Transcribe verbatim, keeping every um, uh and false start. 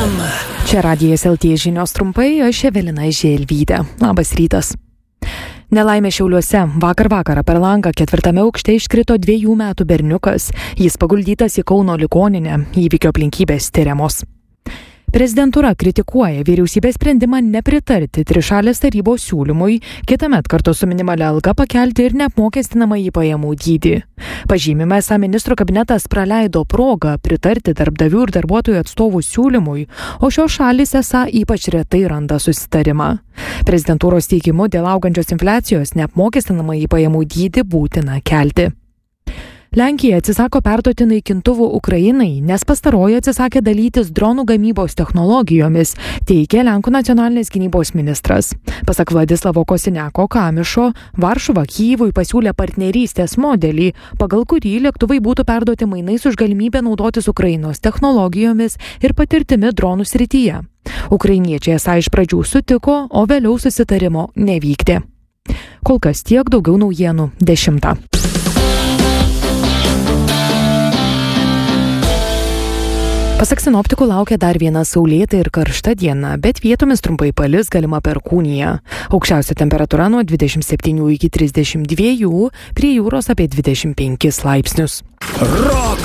M. Čia Radijas L T žinios trumpai, aš Evelina Želvytė. Labas rytas. Nelaimė Šiauliuose. Vakar vakarą per langą ketvirtame aukšte iškrito dviejų metų berniukas. Jis paguldytas į Kauno ligoninę. Įvykio aplinkybės tiriamos. Prezidentūra kritikuoja vyriausybės sprendimą nepritarti trišalės tarybos siūlymui kitąmet kartu su minimalia alga pakelti ir neapmokestinamąjį pajamų dydį. Pažymime, esą ministro kabinetas praleido progą pritarti darbdavių ir darbuotojų atstovų siūlymui, o šios šalys esą ypač retai randa susitarimą. Prezidentūros teigimu dėl augančios infliacijos neapmokestinamąjį pajamų dydį būtina kelti. Lenkija atsisako perduoti naikintuvų Ukrainai, nes pastaroji atsisakė dalytis dronų gamybos technologijomis, teigė Lenkų nacionalinės gynybos ministras. Pasak Vladislavo Kosiniako Kamišo, Varšuva Kyjivui pasiūlė partnerystės modelį, pagal kurį lėktuvai būtų perduoti mainais už galimybę naudotis Ukrainos technologijomis ir patirtimi dronų srityje. Ukrainiečiai esą iš pradžių sutiko, o vėliau susitarimo nevykdė. Kol kas tiek, daugiau naujienų dešimtą. Pasak sinoptikų laukia dar viena saulėta ir karšta diena, bet vietomis trumpai palis, galima perkūnija. Aukščiausia temperatūra nuo dvidešimt septynių iki trisdešimt dviejų, prie jūros apie dvidešimt penkis laipsnius. Rock